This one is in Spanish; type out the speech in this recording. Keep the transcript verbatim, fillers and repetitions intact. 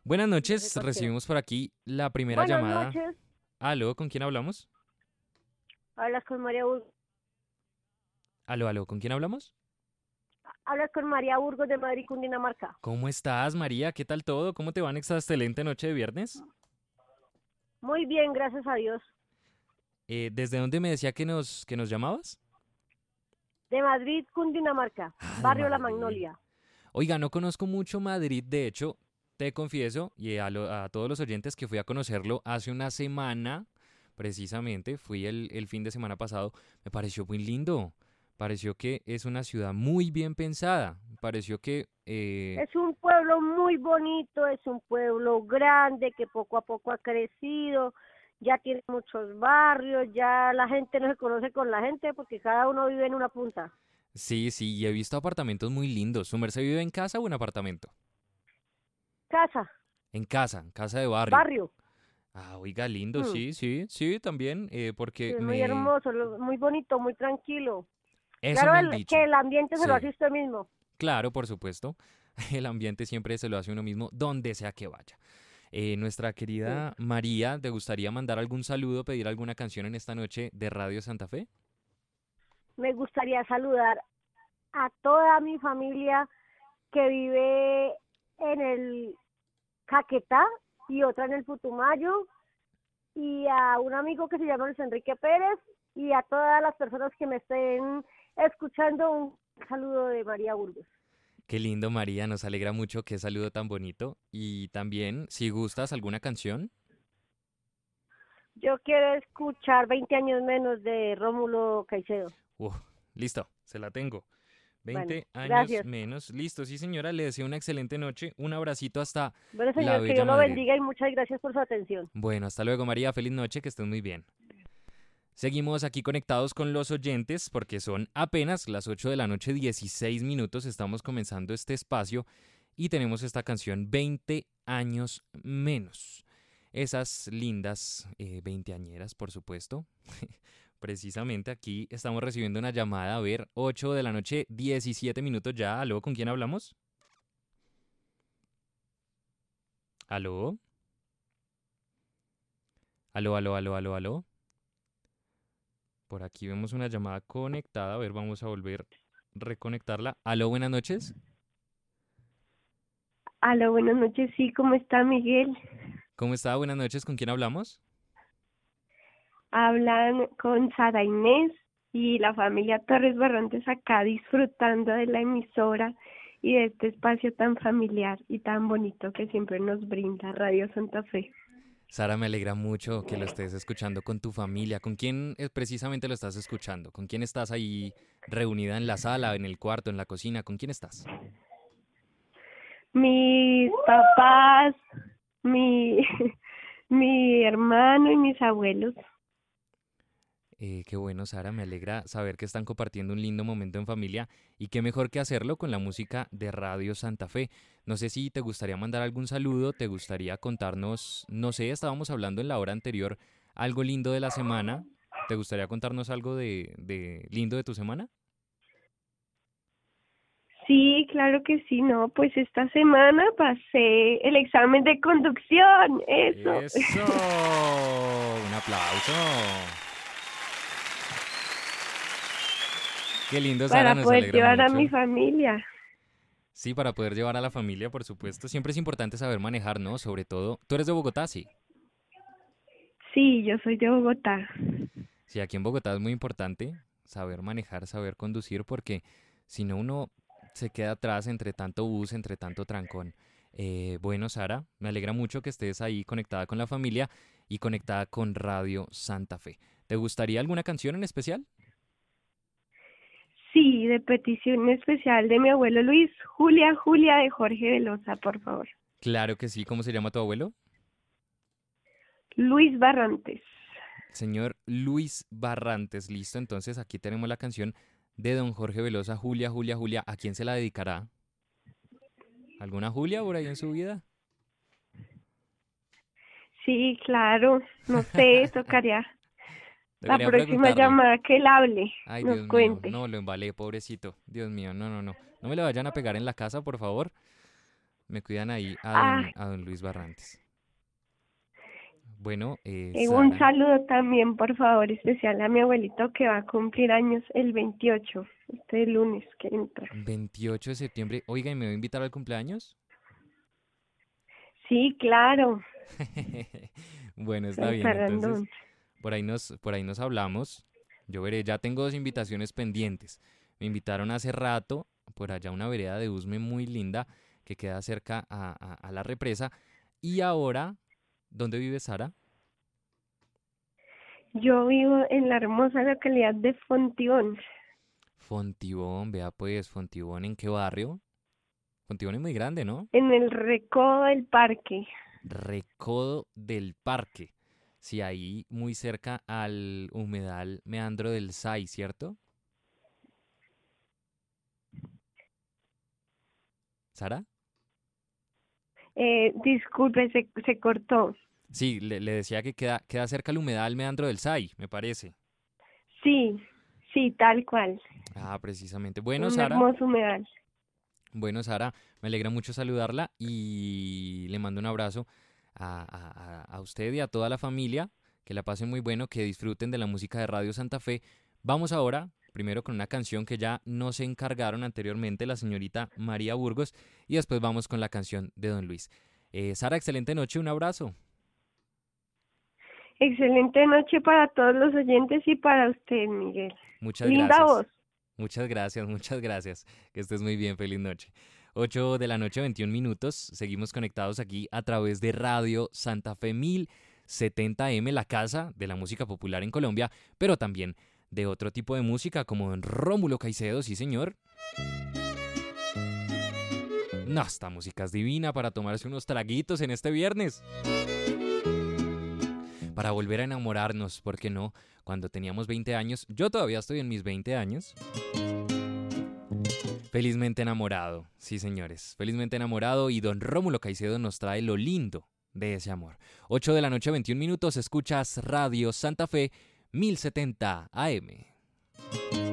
Buenas No sé noches, cualquiera. recibimos por aquí la primera Buenas llamada. noches, Aló, ¿con quién hablamos? hablas con María Burgos. Aló, aló, ¿con quién hablamos? Hablas con María Burgos de Madrid, Cundinamarca. ¿Cómo estás, María? ¿Qué tal todo? ¿Cómo te va en esta excelente noche de viernes? Muy bien, gracias a Dios. Eh, ¿desde dónde me decía que nos, que nos llamabas? De Madrid, Cundinamarca, Ah, de barrio La Madrid. Magnolia. Oiga, no conozco mucho Madrid, de hecho, te confieso, y a, lo- a todos los oyentes que fui a conocerlo hace una semana, precisamente, fui el, el fin de semana pasado, me pareció muy lindo. Pareció que es una ciudad muy bien pensada. Pareció que eh, Es un pueblo muy bonito, es un pueblo grande que poco a poco ha crecido, ya tiene muchos barrios, ya la gente no se conoce con la gente porque cada uno vive en una punta. sí, sí, y he visto apartamentos muy lindos. ¿Su merced vive en casa o en apartamento? Casa, En casa, en casa de barrio. barrio, Ah, oiga, lindo, mm, sí, sí, sí, también, eh, sí, porque es muy me... hermoso, lo- muy bonito, muy tranquilo. Eso Claro me han el- que dicho. el ambiente se lo Sí, hace usted mismo. claro, por supuesto. El ambiente siempre se lo hace uno mismo, donde sea que vaya. Eh, nuestra Sí. querida María, ¿te gustaría mandar algún saludo, pedir alguna canción en esta noche de Radio Santa Fe? Me gustaría saludar a toda mi familia que vive en el Caquetá y otra en el Putumayo, y a un amigo que se llama Luis Enrique Pérez, y a todas las personas que me estén escuchando un saludo de María Burgos. Qué lindo, María, nos alegra mucho, qué saludo tan bonito. Y también, si gustas alguna canción, Yo quiero escuchar veinte años menos de Rómulo Caicedo. uf, listo, se la tengo. Bueno, Veinte años gracias. menos. Listo, sí señora, le deseo una excelente noche. Un abracito hasta Bueno, la señor, que bella Dios lo Madrid. bendiga y muchas gracias por su atención. Bueno, hasta luego María, feliz noche, que estés muy bien. Seguimos aquí conectados con los oyentes porque son apenas las ocho de la noche, dieciséis minutos. Estamos comenzando este espacio y tenemos esta canción veinte años menos. Esas lindas eh, veinteañeras, por supuesto. Precisamente aquí estamos recibiendo una llamada. A ver, ocho de la noche, diecisiete minutos ya. ¿Aló? ¿Con quién hablamos? ¿Aló? ¿Aló, aló, aló, aló, aló? Por aquí vemos una llamada conectada. A ver, vamos a volver a reconectarla. ¿Aló? Buenas noches. Aló, buenas noches, sí, ¿cómo está Miguel? ¿Cómo está? Buenas noches. ¿Con quién hablamos? Hablan con Sara Inés y la familia Torres Barrantes acá disfrutando de la emisora y de este espacio tan familiar y tan bonito que siempre nos brinda Radio Santa Fe. Sara, me alegra mucho que lo estés escuchando con tu familia. ¿Con quién eh, precisamente lo estás escuchando? ¿Con quién estás ahí reunida en la sala, en el cuarto, en la cocina? ¿Con quién estás? Mis papás, mi, mi hermano y mis abuelos. Eh, qué bueno, Sara, me alegra saber que están compartiendo un lindo momento en familia y qué mejor que hacerlo con la música de Radio Santa Fe. No sé si te gustaría mandar algún saludo, te gustaría contarnos, no sé, estábamos hablando en la hora anterior algo lindo de la semana. ¿Te gustaría contarnos algo de, de lindo de tu semana? Sí, claro que sí, no, pues esta semana pasé el examen de conducción, eso. Eso, un aplauso. Qué lindo, Sara, Para nos poder alegra llevar a mi mucho. familia. Sí, para poder llevar a la familia, por supuesto. Siempre es importante saber manejar, ¿no? Sobre todo, tú eres de Bogotá, sí. Sí, yo soy de Bogotá. Sí, aquí en Bogotá es muy importante saber manejar, saber conducir, porque si no uno se queda atrás entre tanto bus, entre tanto trancón. Eh, bueno, Sara, me alegra mucho que estés ahí conectada con la familia y conectada con Radio Santa Fe. ¿Te gustaría alguna canción en especial? Sí, de petición especial de mi abuelo Luis, Julia, Julia de Jorge Velosa, por favor. Claro que sí. ¿Cómo se llama tu abuelo? Luis Barrantes. Señor Luis Barrantes. Listo, entonces aquí tenemos la canción de don Jorge Velosa, Julia, Julia, Julia. ¿A quién se la dedicará? ¿Alguna Julia por ahí en su vida? Sí, claro, no sé, tocaría la Tocaría próxima preguntarle. llamada que él hable, Ay, nos Dios mío, cuente. no, lo embalé, pobrecito. Dios mío, no, no, no. No me le vayan a pegar en la casa, por favor. me cuidan ahí a Ah, don, a don Luis Barrantes. Bueno, eh, y un Sara, saludo también, por favor, especial a mi abuelito que va a cumplir años el veintiocho, este lunes que entra. veintiocho de septiembre. Oiga, ¿y me va a invitar al cumpleaños? Sí, claro, Bueno, está al bien, entonces parrandón. por ahí nos, por ahí nos hablamos. Yo veré, ya tengo dos invitaciones pendientes. Me invitaron hace rato por allá a una vereda de Usme muy linda que queda cerca a, a- a la represa. Y ahora, ¿dónde vive Sara? Yo vivo en la hermosa localidad de Fontibón, Fontibón, vea pues, Fontibón, ¿en qué barrio? Fontibón es muy grande, ¿no? en el recodo del parque. Recodo del Parque. Sí, ahí muy cerca al humedal Meandro del Sai, ¿cierto? ¿Sara? Eh, disculpe, se, se cortó. Sí, le, le decía que queda, queda cerca al humedal Meandro del Sai, me parece. Sí, sí, tal cual. Ah, precisamente. Bueno, Un Sara, hermoso humedal. bueno, Sara, me alegra mucho saludarla y le mando un abrazo a, a- a- a usted y a toda la familia. Que la pasen muy bueno, que disfruten de la música de Radio Santa Fe. Vamos ahora, primero con una canción que ya nos encargaron anteriormente la señorita María Burgos y después vamos con la canción de Don Luis. Eh, Sara, excelente noche, un abrazo. Excelente noche para todos los oyentes y para usted, Miguel. Muchas Linda gracias. voz. Muchas gracias, muchas gracias. Que estés muy bien, feliz noche. Ocho de la noche, veintiún minutos. Seguimos conectados aquí a través de Radio Santa Fe mil setenta M, la casa de la música popular en Colombia, pero también de otro tipo de música como Don Rómulo Caicedo, sí señor. No, esta música es divina para tomarse unos traguitos en este viernes. Para volver a enamorarnos, ¿por qué no? Cuando teníamos veinte años, yo todavía estoy en mis veinte años. Felizmente enamorado, sí señores, felizmente enamorado y don Rómulo Caicedo nos trae lo lindo de ese amor. Ocho de la noche, veintiún minutos, escuchas Radio Santa Fe mil setenta A M.